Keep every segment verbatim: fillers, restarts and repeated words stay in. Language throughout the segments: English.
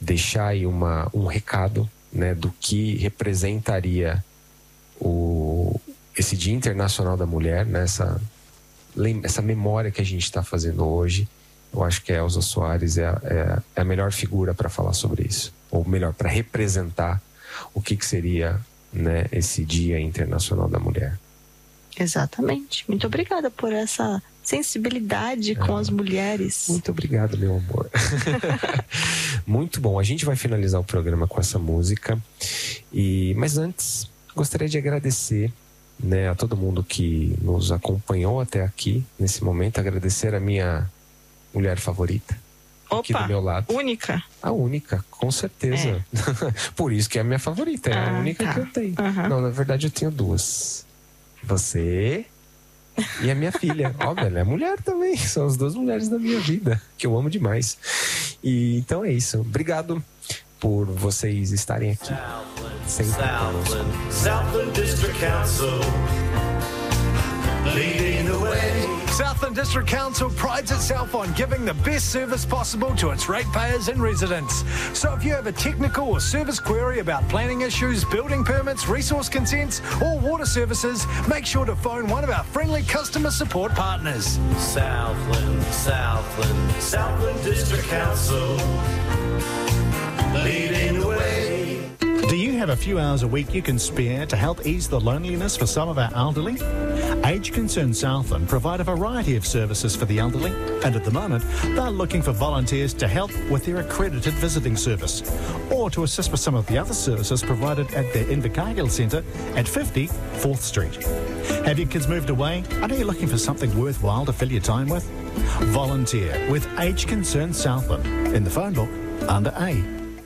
deixar aí uma, um recado, né, do que representaria o, esse Dia Internacional da Mulher, né, essa, essa memória que a gente está fazendo hoje. Eu acho que a Elza Soares é a, é, é a melhor figura para falar sobre isso, ou melhor, para representar o que, que seria, né, esse Dia Internacional da Mulher. Exatamente. Muito obrigada por essa sensibilidade é. com as mulheres. Muito obrigado, meu amor. Muito bom. A gente vai finalizar o programa com essa música. E, mas antes, gostaria de agradecer, né, a todo mundo que nos acompanhou até aqui, nesse momento. Agradecer a minha mulher favorita. Opa, aqui do meu lado. Única. A única, com certeza. É. Por isso que é a minha favorita. É ah, a única tá. que eu tenho. Uhum. Não, na verdade eu tenho duas. Você e a minha filha. Ó, ela é mulher também. São as duas mulheres da minha vida, que eu amo demais. E então é isso. Obrigado por vocês estarem aqui. Sempre Southland, Southland District Council, leading the way. Southland District Council prides itself on giving the best service possible to its ratepayers and residents. So if you have a technical or service query about planning issues, building permits, resource consents or water services, make sure to phone one of our friendly customer support partners. Southland, Southland, Southland District Council, leading the way. Do you have a few hours a week you can spare to help ease the loneliness for some of our elderly? Age Concern Southland provide a variety of services for the elderly, and at the moment they're looking for volunteers to help with their accredited visiting service or to assist with some of the other services provided at their Invercargill Centre at fifty Fourth Street. Have your kids moved away? And are you looking for something worthwhile to fill your time with? Volunteer with Age Concern Southland in the phone book under A.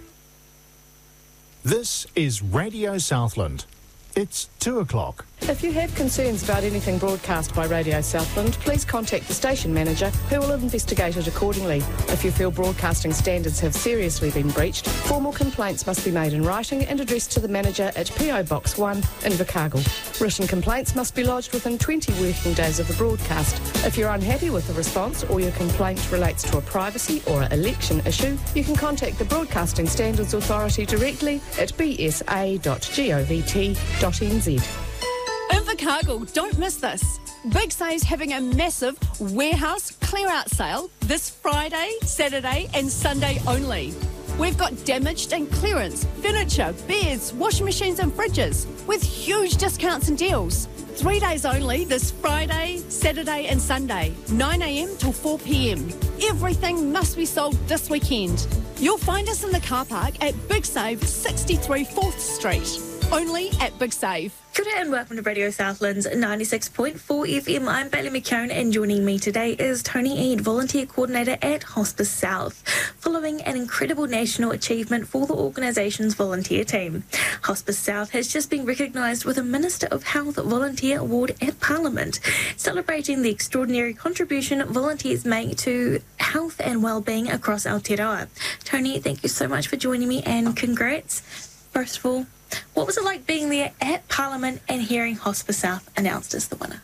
This is Radio Southland. It's two o'clock. If you have concerns about anything broadcast by Radio Southland, please contact the station manager who will investigate it accordingly. If you feel broadcasting standards have seriously been breached, formal complaints must be made in writing and addressed to the manager at P O Box one, Invercargill. Written complaints must be lodged within twenty working days of the broadcast. If you're unhappy with the response or your complaint relates to a privacy or an election issue, you can contact the Broadcasting Standards Authority directly at b s a dot govt dot n z. Invercargill, don't miss this. Big Save's having a massive warehouse clear-out sale this Friday, Saturday and Sunday only. We've got damaged and clearance, furniture, beds, washing machines and fridges with huge discounts and deals. Three days only this Friday, Saturday and Sunday, nine a m till four p m. Everything must be sold this weekend. You'll find us in the car park at Big Save, sixty-three Fourth Street. Only at Big Save. Good day and welcome to Radio Southland's ninety-six point four F M. I'm Bailey McKeown and joining me today is Tony Eade, Volunteer Coordinator at Hospice South, following an incredible national achievement for the organisation's volunteer team. Hospice South has just been recognised with a Minister of Health Volunteer Award at Parliament, celebrating the extraordinary contribution volunteers make to health and well-being across Aotearoa. Tony, thank you so much for joining me and congrats. First of all, what was it like being there at Parliament and hearing Hospice South announced as the winner?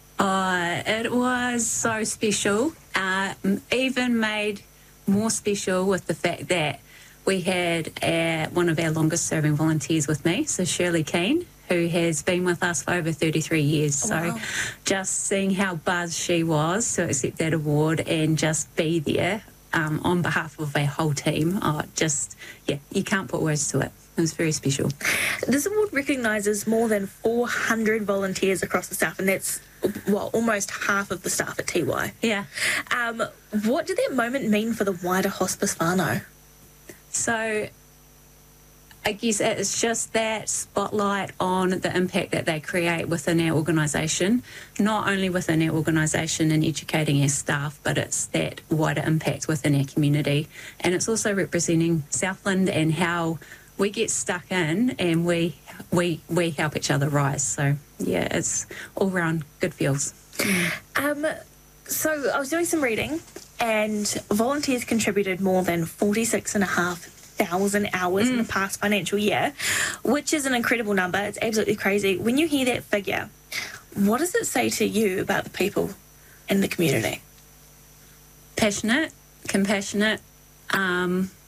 Uh, it was so special, uh, even made more special with the fact that we had uh, one of our longest serving volunteers with me, so Shirley Keane, who has been with us for over thirty-three years. Oh, wow. So just seeing how buzzed she was to accept that award and just be there um, on behalf of our whole team, oh, just, yeah, you can't put words to it. It was very special. This award recognises more than four hundred volunteers across the South, and that's, well, almost half of the staff at T Y. Yeah. Um, what did that moment mean for the wider hospice whānau? So I guess it's just that spotlight on the impact that they create within our organisation, not only within our organisation and educating our staff, but it's that wider impact within our community. And it's also representing Southland and how we get stuck in and we we we help each other rise. So yeah, it's all round good feels. Um, so I was doing some reading, and volunteers contributed more than forty-six and a half thousand hours mm. in the past financial year, which is an incredible number. It's absolutely crazy. When you hear that figure, what does it say to you about the people in the community? Passionate, compassionate. Um,